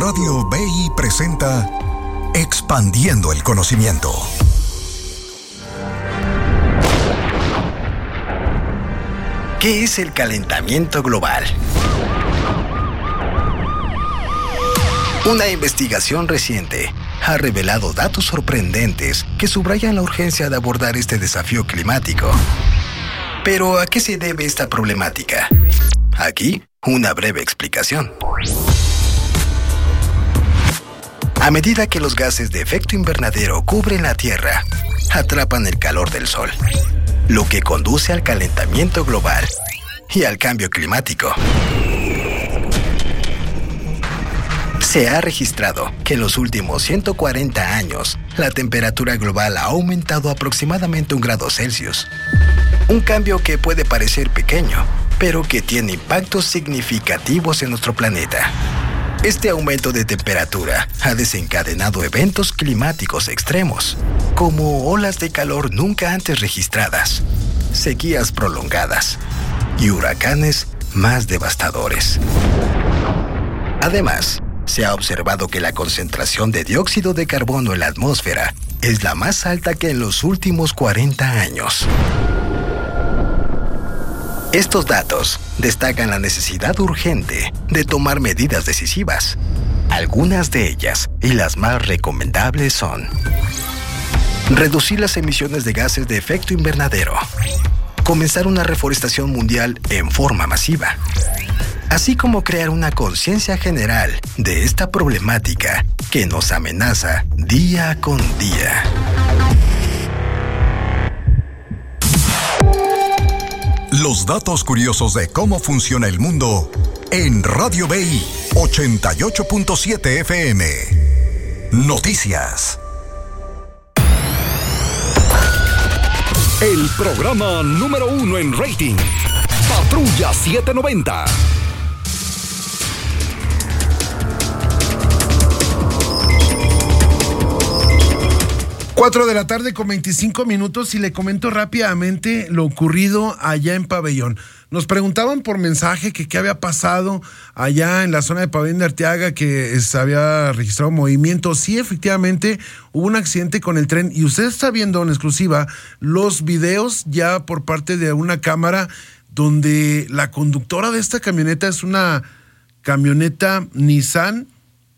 Radio BI presenta Expandiendo el Conocimiento. ¿Qué es el calentamiento global? Una investigación reciente ha revelado datos sorprendentes que subrayan la urgencia de abordar este desafío climático. Pero, ¿a qué se debe esta problemática? Aquí, una breve explicación. A medida que los gases de efecto invernadero cubren la Tierra, atrapan el calor del Sol, lo que conduce al calentamiento global y al cambio climático. Se ha registrado que en los últimos 140 años, la temperatura global ha aumentado aproximadamente 1 grado Celsius. Un cambio que puede parecer pequeño, pero que tiene impactos significativos en nuestro planeta. Este aumento de temperatura ha desencadenado eventos climáticos extremos, como olas de calor nunca antes registradas, sequías prolongadas y huracanes más devastadores. Además, se ha observado que la concentración de dióxido de carbono en la atmósfera es la más alta que en los últimos 40 años. Estos datos destacan la necesidad urgente de tomar medidas decisivas. Algunas de ellas, y las más recomendables, son: reducir las emisiones de gases de efecto invernadero, comenzar una reforestación mundial en forma masiva, así como crear una conciencia general de esta problemática que nos amenaza día con día. Los datos curiosos de cómo funciona el mundo en Radio BI 88.7 FM. Noticias. El programa número 1 en rating. Patrulla 790. 4 de la tarde con 25 minutos y le comento rápidamente lo ocurrido allá en Pabellón. Nos preguntaban por mensaje que qué había pasado allá en la zona de Pabellón de Arteaga, que se había registrado movimiento. Sí, efectivamente, hubo un accidente con el tren y usted está viendo en exclusiva los videos ya por parte de una cámara donde la conductora de esta camioneta es una camioneta Nissan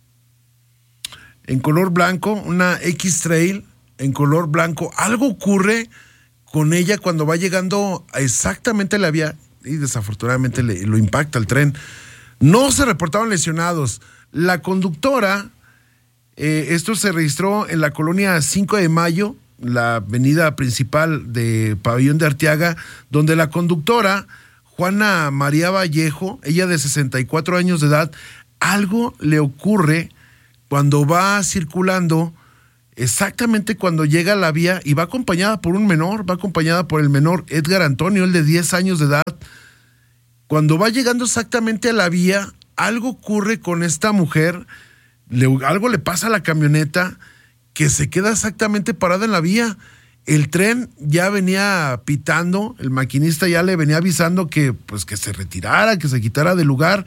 en color blanco, una X-Trail en color blanco. Algo ocurre con ella cuando va llegando exactamente a la vía y desafortunadamente lo impacta el tren. No se reportaron lesionados. La conductora, esto se registró en la colonia 5 de Mayo, la avenida principal de Pabellón de Arteaga, donde la conductora, Juana María Vallejo, ella de 64 años de edad, algo le ocurre cuando va circulando. Exactamente cuando llega a la vía y va acompañada por un menor, va acompañada por el menor Edgar Antonio, el de 10 años de edad. Cuando va llegando exactamente a la vía, algo ocurre con esta mujer, algo le pasa a la camioneta que se queda exactamente parada en la vía. El tren ya venía pitando, el maquinista ya le venía avisando que se retirara, que se quitara del lugar.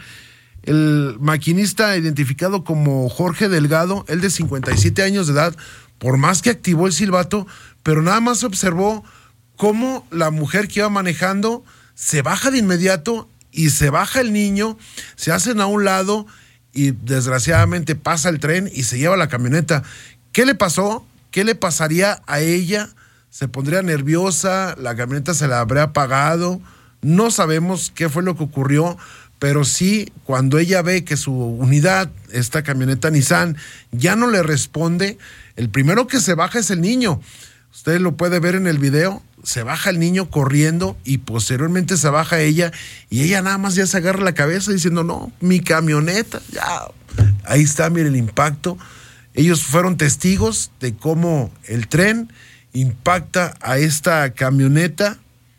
El maquinista, identificado como Jorge Delgado, él de 57 años de edad, por más que activó el silbato, pero nada más observó cómo la mujer que iba manejando se baja de inmediato y se baja el niño, se hacen a un lado y desgraciadamente pasa el tren y se lleva la camioneta. ¿Qué le pasó? ¿Qué le pasaría a ella? ¿Se pondría nerviosa? ¿La camioneta se la habría apagado? No sabemos qué fue lo que ocurrió, pero sí, cuando ella ve que su unidad, esta camioneta Nissan, ya no le responde, el primero que se baja es el niño. Usted lo puede ver en el video, se baja el niño corriendo y posteriormente se baja ella y ella nada más ya se agarra la cabeza diciendo, no, mi camioneta, ya. Ahí está, mire el impacto. Ellos fueron testigos de cómo el tren impacta a esta camioneta.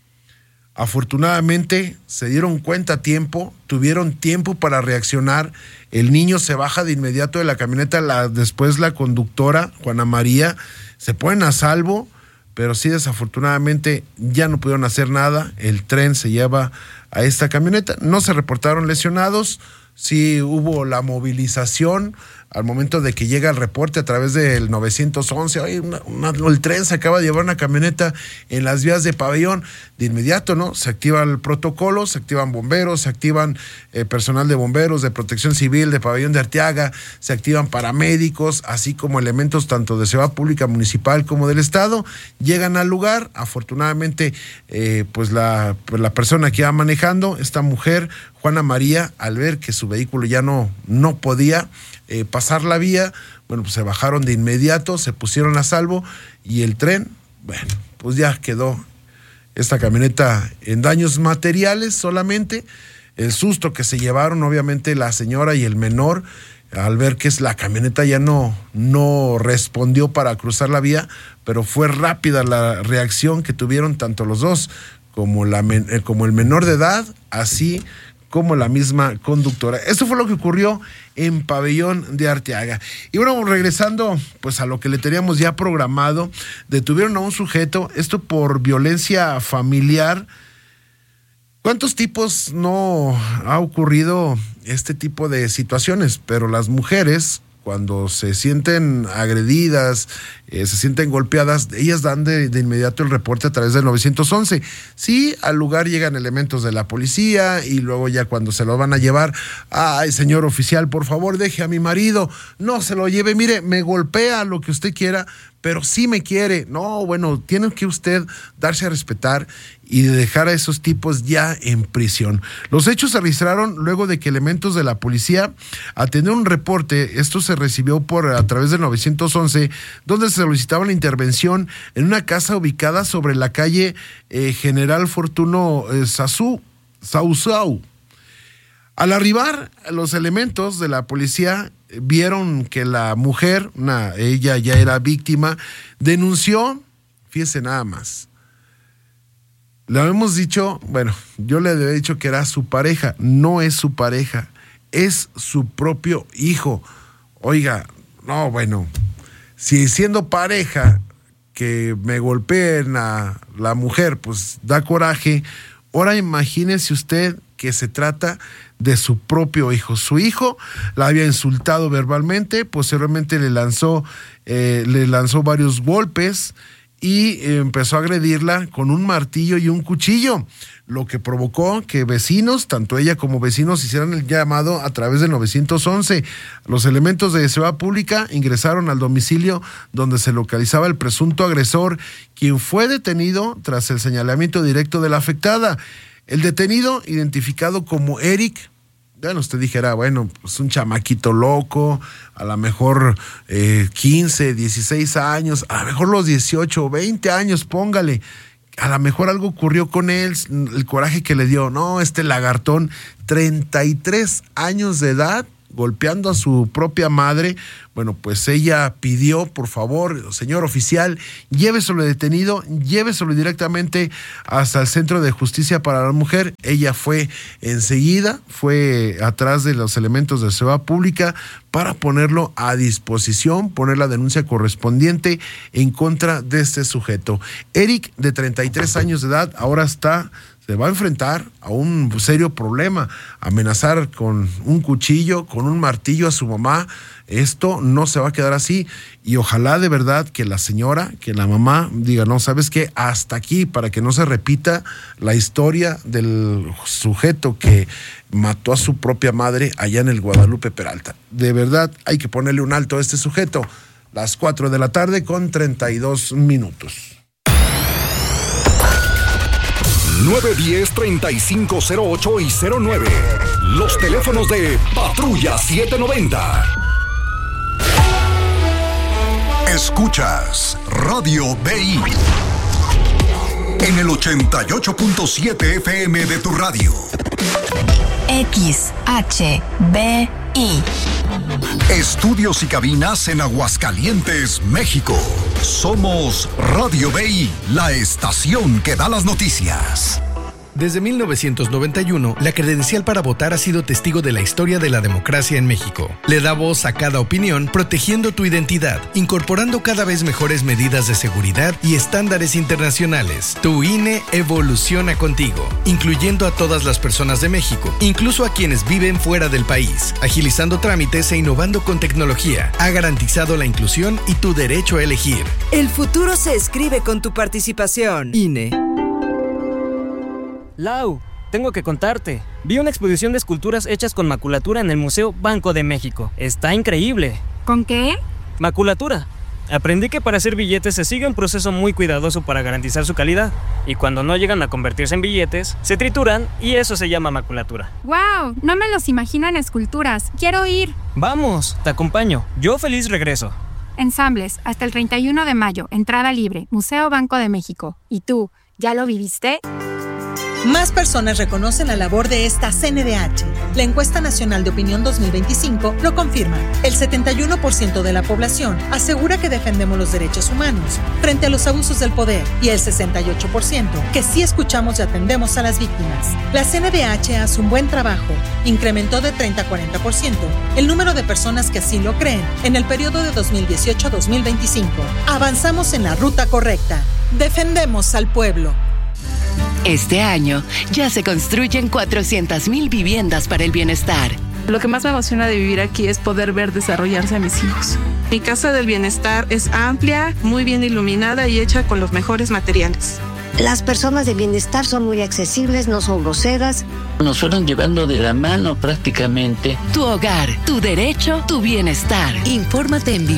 Afortunadamente se dieron cuenta a tiempo, tuvieron tiempo para reaccionar. El niño se baja de inmediato de la camioneta, después la conductora, Juana María, se ponen a salvo, pero sí, desafortunadamente ya no pudieron hacer nada. El tren se lleva a esta camioneta. No se reportaron lesionados, sí hubo la movilización al momento de que llega el reporte a través del 911. Oye, el tren se acaba de llevar una camioneta en las vías de Pabellón. De inmediato, ¿no? Se activa el protocolo, se activan bomberos, se activan personal de bomberos, de protección civil, de Pabellón de Arteaga, se activan paramédicos, así como elementos tanto de seguridad pública municipal como del estado. Llegan al lugar, afortunadamente, pues la persona que iba manejando, esta mujer, Juana María, al ver que su vehículo ya no podía pasar la vía, bueno, pues se bajaron de inmediato, se pusieron a salvo y el tren, bueno, pues ya quedó esta camioneta en daños materiales solamente. El susto que se llevaron, obviamente, la señora y el menor, al ver que la camioneta ya no respondió para cruzar la vía, pero fue rápida la reacción que tuvieron tanto los dos, como el menor de edad, así como la misma conductora. Esto fue lo que ocurrió en Pabellón de Arteaga. Y bueno, regresando pues a lo que le teníamos ya programado, detuvieron a un sujeto, esto por violencia familiar. ¿Cuántos tipos no ha ocurrido este tipo de situaciones? Pero las mujeres, cuando se sienten agredidas, se sienten golpeadas, ellas dan de inmediato el reporte a través del 911. Sí, al lugar llegan elementos de la policía y luego ya cuando se lo van a llevar, ay, señor oficial, por favor, deje a mi marido, no se lo lleve, mire, me golpea lo que usted quiera, pero sí me quiere. No, bueno, tiene que usted darse a respetar y dejar a esos tipos ya en prisión. Los hechos se registraron luego de que elementos de la policía atendieron un reporte. Esto se recibió a través del 911, donde se solicitaba la intervención en una casa ubicada sobre la calle General Fortuno Sausau. Al arribar, los elementos de la policía vieron que la mujer, ella ya era víctima, denunció, fíjese nada más. Le habíamos dicho, bueno, yo le había dicho que era su pareja, no es su pareja, es su propio hijo. Oiga, no, bueno, si siendo pareja que me golpeen a la mujer, pues da coraje. Ahora imagínese usted que se trata de su propio hijo. Su hijo la había insultado verbalmente, posteriormente le lanzó varios golpes y empezó a agredirla con un martillo y un cuchillo, lo que provocó que vecinos, tanto ella como vecinos, hicieran el llamado a través del 911. Los elementos de seguridad pública ingresaron al domicilio donde se localizaba el presunto agresor, quien fue detenido tras el señalamiento directo de la afectada. El detenido, identificado como Eric, bueno, usted dijera, bueno, pues un chamaquito loco, a lo mejor 15, 16 años, a lo mejor los 18 o 20 años, póngale. A lo mejor algo ocurrió con él, el coraje que le dio. No, este lagartón, 33 años de edad, golpeando a su propia madre. Bueno, pues ella pidió, por favor, señor oficial, lléveselo detenido, lléveselo directamente hasta el Centro de Justicia para la Mujer. Ella fue enseguida, fue atrás de los elementos de seguridad pública para ponerlo a disposición, poner la denuncia correspondiente en contra de este sujeto. Eric, de 33 años de edad, ahora se va a enfrentar a un serio problema, amenazar con un cuchillo, con un martillo a su mamá. Esto no se va a quedar así y ojalá de verdad que la señora, que la mamá diga, no, ¿sabes qué? Hasta aquí, para que no se repita la historia del sujeto que mató a su propia madre allá en el Guadalupe Peralta. De verdad hay que ponerle un alto a este sujeto. Las 4 de la tarde con 32 minutos. 910-3508 y 09. Los teléfonos de Patrulla 790. Escuchas Radio BI en el 88.7 FM de tu radio. XHBI. Estudios y cabinas en Aguascalientes, México. Somos Radio BI, la estación que da las noticias. Desde 1991, la credencial para votar ha sido testigo de la historia de la democracia en México. Le da voz a cada opinión, protegiendo tu identidad, incorporando cada vez mejores medidas de seguridad y estándares internacionales. Tu INE evoluciona contigo, incluyendo a todas las personas de México, incluso a quienes viven fuera del país, agilizando trámites e innovando con tecnología. Ha garantizado la inclusión y tu derecho a elegir. El futuro se escribe con tu participación. INE. Lau, tengo que contarte. Vi una exposición de esculturas hechas con maculatura en el Museo Banco de México. Está increíble. ¿Con qué? Maculatura. Aprendí que para hacer billetes se sigue un proceso muy cuidadoso para garantizar su calidad. Y cuando no llegan a convertirse en billetes, se trituran y eso se llama maculatura. ¡Wow! No me los imagino en esculturas. ¡Quiero ir! Vamos, te acompaño. Yo feliz regreso. Ensambles, hasta el 31 de mayo. Entrada libre. Museo Banco de México. ¿Y tú, ya lo viviste? Más personas reconocen la labor de esta CNDH. La Encuesta Nacional de Opinión 2025 lo confirma. El 71% de la población asegura que defendemos los derechos humanos frente a los abusos del poder y el 68% que sí escuchamos y atendemos a las víctimas. La CNDH hace un buen trabajo. Incrementó de 30 a 40% el número de personas que así lo creen en el periodo de 2018 a 2025. Avanzamos en la ruta correcta. Defendemos al pueblo. Este año ya se construyen 400,000 viviendas para el bienestar. Lo que más me emociona de vivir aquí es poder ver desarrollarse a mis hijos. Mi casa del bienestar es amplia, muy bien iluminada y hecha con los mejores materiales. Las personas de bienestar son muy accesibles, no son groseras. Nos fueron llevando de la mano prácticamente. Tu hogar, tu derecho, tu bienestar. Infórmate en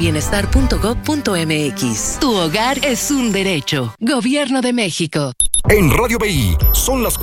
viviendabienestar.gov.mx. Tu hogar es un derecho. Gobierno de México. En Radio BI son las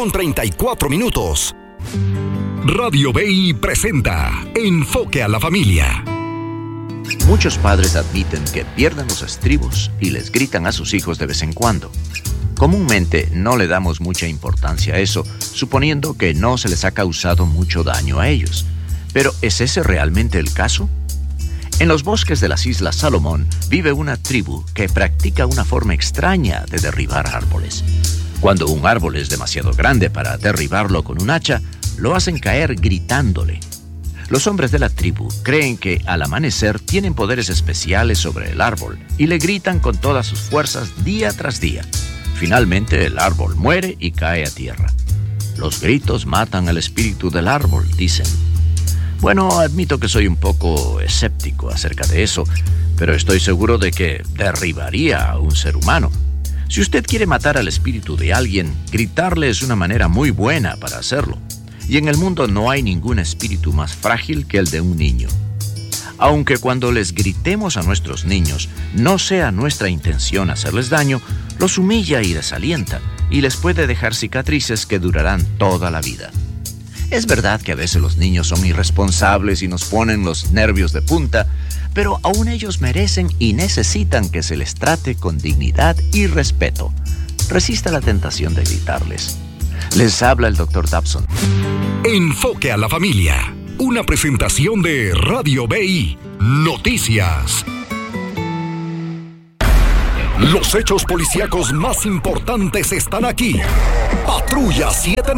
4:34. Radio BI presenta Enfoque a la Familia. Muchos padres admiten que pierden los estribos y les gritan a sus hijos de vez en cuando. Comúnmente no le damos mucha importancia a eso, suponiendo que no se les ha causado mucho daño a ellos. Pero ¿es ese realmente el caso? En los bosques de las Islas Salomón vive una tribu que practica una forma extraña de derribar árboles. Cuando un árbol es demasiado grande para derribarlo con un hacha, lo hacen caer gritándole. Los hombres de la tribu creen que al amanecer tienen poderes especiales sobre el árbol y le gritan con todas sus fuerzas día tras día. Finalmente el árbol muere y cae a tierra. Los gritos matan al espíritu del árbol, dicen. Bueno, admito que soy un poco escéptico acerca de eso, pero estoy seguro de que derribaría a un ser humano. Si usted quiere matar al espíritu de alguien, gritarle es una manera muy buena para hacerlo. Y en el mundo no hay ningún espíritu más frágil que el de un niño. Aunque cuando les gritemos a nuestros niños no sea nuestra intención hacerles daño, los humilla y desalienta, y les puede dejar cicatrices que durarán toda la vida. Es verdad que a veces los niños son irresponsables y nos ponen los nervios de punta, pero aún ellos merecen y necesitan que se les trate con dignidad y respeto. Resista la tentación de gritarles. Les habla el Dr. Dabson. Enfoque a la familia. Una presentación de Radio BI. Noticias. Los hechos policíacos más importantes están aquí. Patrulla 79.